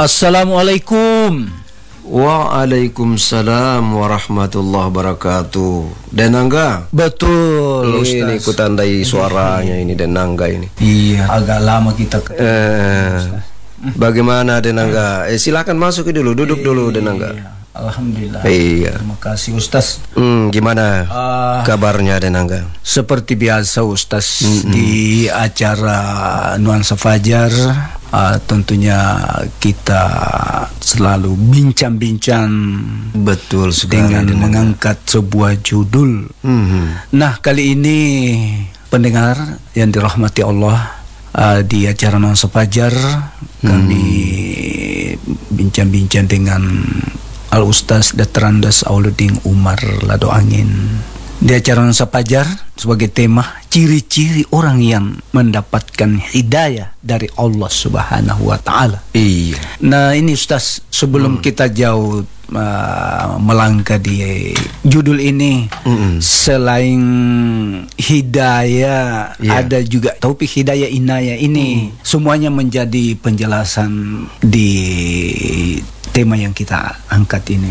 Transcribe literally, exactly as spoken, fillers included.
Assalamualaikum. Waalaikumsalam warahmatullahi wabarakatuh. Denangga. Betul, Ini Ustaz. ku tandai suaranya ini Denangga ini. Iya, agak lama kita ke Eh, bagaimana Denangga? Eh, silakan masuk dulu, duduk dulu Denangga. Iya, Alhamdulillah. Iya. Terima kasih Ustaz. Hmm, gimana Ah, kabarnya Denangga? Seperti biasa Ustaz, di acara Nuansa Fajar, ah, tentunya kita selalu bincang-bincang Betul sekali dengan Denangga. mengangkat sebuah judul. Hmm. Nah, kali ini pendengar yang dirahmati Allah, uh, di acara Nuansa Fajar kami bincang-bincang dengan Al Ustaz Dr. Auluddin Umar Lado Angin. Di acara Nuansa Fajar sebagai tema ciri-ciri orang yang mendapatkan hidayah dari Allah Subhanahu wa taala. Iya. Nah, ini Ustaz, sebelum kita jauh uh, melangkah di judul ini, Mm-mm. selain hidayah, Yeah. ada juga taufik, hidayah, inayah. Ini semuanya menjadi penjelasan di tema yang kita angkat ini.